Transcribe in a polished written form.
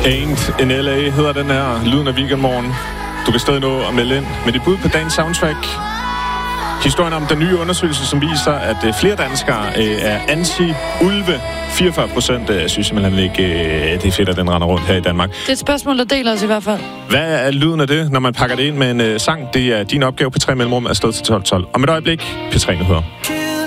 Ain't in LA hedder den her. Lyden af Weekendmorgen. Du kan stadig nå at melde ind med dit bud på dagens soundtrack. Historien om den nye undersøgelse, som viser, at flere danskere er anti-ulve. 44% synes simpelthen ikke, det er fedt, at den render rundt her i Danmark. Det er et spørgsmål, der deler os i hvert fald. Hvad er lyden af det, når man pakker det ind med en sang? Det er din opgave. P3 Mellemrum er afsted til 12:12. Om et øjeblik, P3 Nyheder.